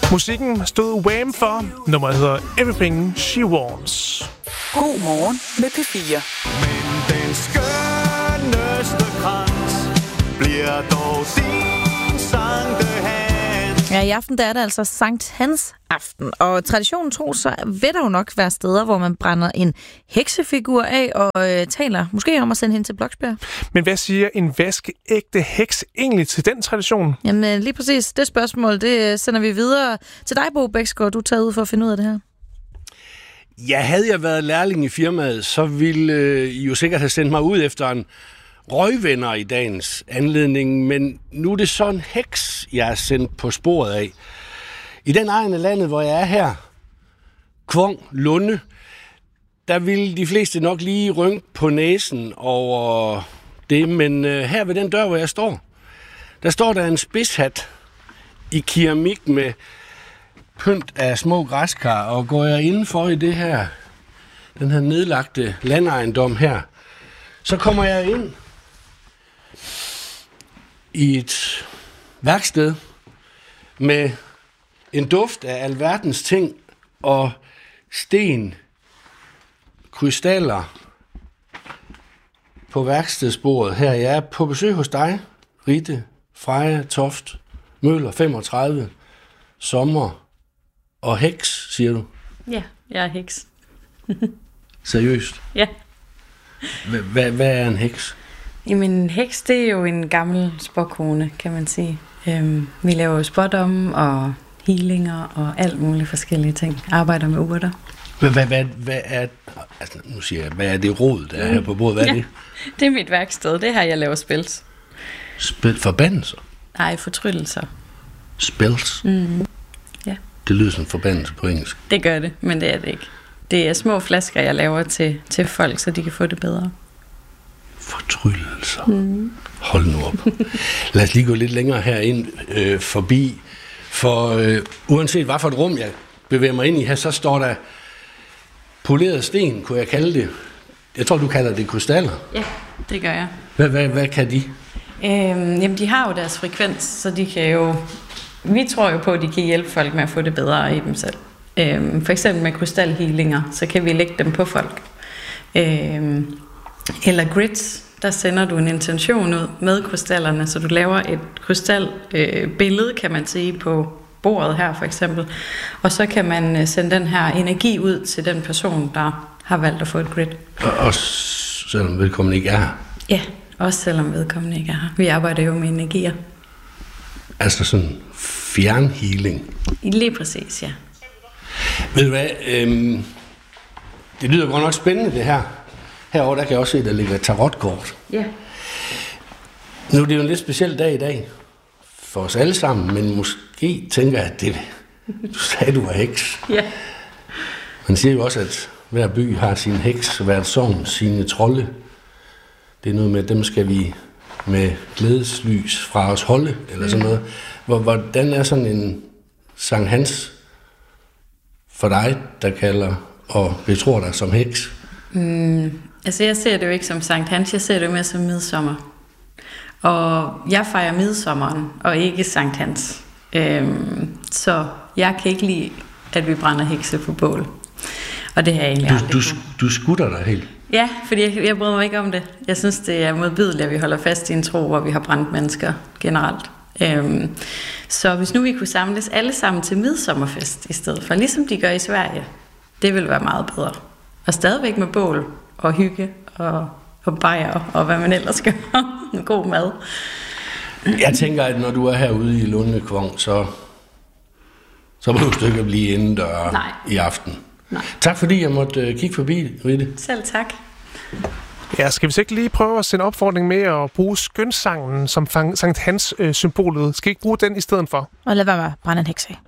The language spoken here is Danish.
Musikken stod Wham for. Nummeret hedder Everything She Wants. God morgen med P4. Men den skønneste krans bliver dog din sankthans. Ja, i aften der er det altså Sankt Hans aften, og traditionen tro, så vil der jo nok være steder, hvor man brænder en heksefigur af og taler måske om at sende hende til Bloksbjerg. Men hvad siger en vaskeægte heks egentlig til den tradition? Jamen lige præcis, det spørgsmål, det sender vi videre til dig, Bo Bæksgaard. Du er taget ud for at finde ud af det her. Ja, havde jeg været lærling i firmaet, så ville I jo sikkert have sendt mig ud efter en røgvenner i dagens anledning, men nu er det så en heks, jeg er sendt på sporet af. I den egen af landet, hvor jeg er her, Kvong, Lunde, der vil de fleste nok lige rynke på næsen over det, men her ved den dør, hvor jeg står, der står der en spidshat i keramik med pynt af små græskar, og går jeg indenfor i det her, den her nedlagte landejendom her, så kommer jeg ind i et værksted med en duft af alverdens ting og sten, krystaller på værkstedsbordet her. Jeg er på besøg hos dig, Ritte Freja Toft Møller, 35, sommer og heks, siger du? Ja, jeg er heks. Seriøst? Ja. Hvad er en heks? Jamen, en heks, det er jo en gammel spåkone, kan man sige. Vi laver jo spådomme og healinger og alt muligt forskellige ting. Arbejder med urter. Hvad er, altså nu siger jeg, hvad er det rod, der er her på bordet? Hvad er det? Det er mit værksted. Det er her, jeg laver spells. Forbandelser? Nej, fortryllelser. Spells? Ja. Det lyder som forbandelse på engelsk. Det gør det, men det er det ikke. Det er små flasker, jeg laver til folk, så de kan få det bedre. Fortryllelser. Hold nu op. Lad os lige gå lidt længere herind forbi. For uanset hvad for et rum, jeg bevæger mig ind i her, så står der poleret sten, kunne jeg kalde det. Jeg tror, du kalder det krystaller. Ja, det gør jeg. Hvad kan de? Jamen, de har jo deres frekvens, så de kan jo... Vi tror jo på, at de kan hjælpe folk med at få det bedre i dem selv. For eksempel med krystalhealinger, så kan vi lægge dem på folk. Eller grids, der sender du en intention ud med krystallerne, så du laver et krystalbillede, kan man sige, på bordet her for eksempel. Og så kan man sende den her energi ud til den person, der har valgt at få et grid. Og selvom vedkommende ikke er her? Ja, også selvom vedkommende ikke er her. Vi arbejder jo med energier. Altså sådan fjernhealing? Lige præcis, ja. Ved du hvad, det lyder godt nok spændende det her. Herovre, der kan jeg også se, at der ligger et tarotkort. Ja. Nu er det jo en lidt speciel dag i dag. For os alle sammen, men måske tænker jeg, at det, du sagde, du var heks. Ja. Man siger jo også, at hver by har sin heks, og hvert sogn sine trolde. Det er noget med, at dem skal vi med glædeslys fra os holde, eller sådan noget. Hvordan er sådan en Sankt Hans for dig, der kalder og betror dig som heks? Altså jeg ser det jo ikke som Sankt Hans, jeg ser det jo mere som midsommer. Og jeg fejrer midsommeren, og ikke Sankt Hans. Så jeg kan ikke lide, at vi brænder hekse på bål. Og det har jeg egentlig aldrig. Du skutter dig helt? Ja, fordi jeg bryder mig ikke om det. Jeg synes, det er modbydeligt, at vi holder fast i en tro, hvor vi har brændt mennesker generelt. Så hvis nu vi kunne samles alle sammen til midsommerfest i stedet for, ligesom de gør i Sverige, det ville være meget bedre. Og stadigvæk med bål og hygge og bajer og hvad man ellers gør. En god mad. Jeg tænker, at når du er herude i Lunde Kvong, så behøver du ikke at blive indendør i aften. Nej. Tak fordi jeg måtte kigge forbi, Ritte. Selv tak. Ja, skal vi så ikke lige prøve at sende opfordring med at bruge skønsangen som Sankt Hans-symbolet? Skal I ikke bruge den i stedet for? Og lad være med at brænde en heks af.